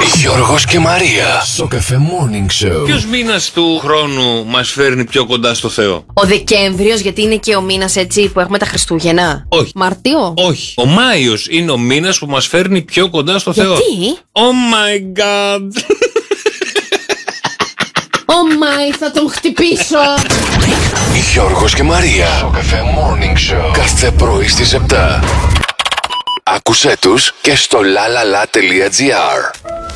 Γιώργος και Μαρία. Στο Cafe Morning Show. Ποιος μήνας του χρόνου μας φέρνει πιο κοντά στο Θεό? Ο Δεκέμβριος, γιατί είναι και ο μήνας έτσι που έχουμε τα Χριστούγεννα. Όχι. Μαρτίο. Όχι. Ο Μάιος είναι ο μήνας που μας φέρνει πιο κοντά στο Θεό. Γιατί? Oh my god. Μάι, θα τον χτυπήσω. Γιώργος και Μαρία. Στο Cafe Morning Show. Κάθε πρωί στις 7. Άκουσέ τους και στο lalala.gr.